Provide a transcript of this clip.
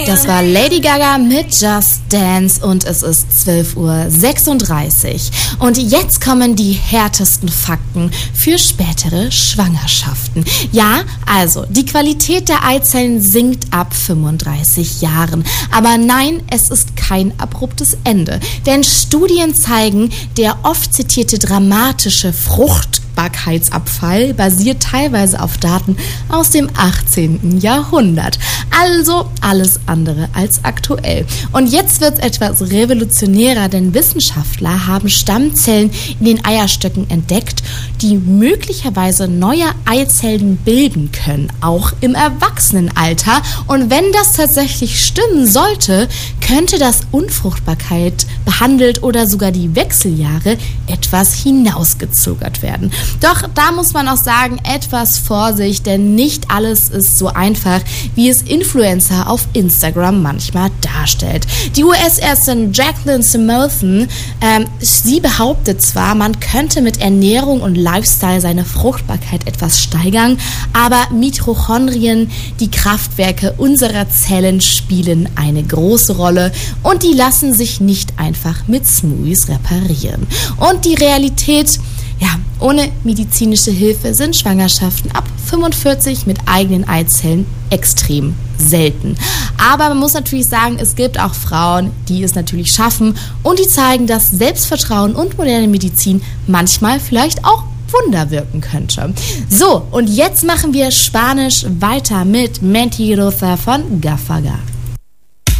Das war Lady Gaga mit Just Dance und es ist 12:36 Uhr. Und jetzt kommen die härtesten Fakten für spätere Schwangerschaften. Ja, also, die Qualität der Eizellen sinkt ab 35 Jahren. Aber nein, es ist kein abruptes Ende. Denn Studien zeigen, der oft zitierte dramatische Fruchtbarkeitsabfall basiert teilweise auf Daten aus dem 18. Jahrhundert. Also alles andere als aktuell. Und jetzt wird es etwas revolutionärer, denn Wissenschaftler haben Stammzellen in den Eierstöcken entdeckt, die möglicherweise neue Eizellen bilden können, auch im Erwachsenenalter. Und wenn das tatsächlich stimmen sollte, könnte das Unfruchtbarkeit behandelt oder sogar die Wechseljahre etwas hinausgezögert werden. Doch da muss man auch sagen, etwas Vorsicht, denn nicht alles ist so einfach, wie es Influencer auf Instagram manchmal darstellt. Die US-Ärztin Jacqueline Simothen, sie behauptet zwar, man könnte mit Ernährung und Lifestyle seine Fruchtbarkeit etwas steigern, aber Mitochondrien, die Kraftwerke unserer Zellen, spielen eine große Rolle und die lassen sich nicht einfach mit Smoothies reparieren. Und die Realität, ja, ohne medizinische Hilfe sind Schwangerschaften ab 45 mit eigenen Eizellen extrem selten. Aber man muss natürlich sagen, es gibt auch Frauen, die es natürlich schaffen und die zeigen, dass Selbstvertrauen und moderne Medizin manchmal vielleicht auch Wunder wirken könnte. So, und jetzt machen wir Spanisch weiter mit Mentirosa von Gaffaga.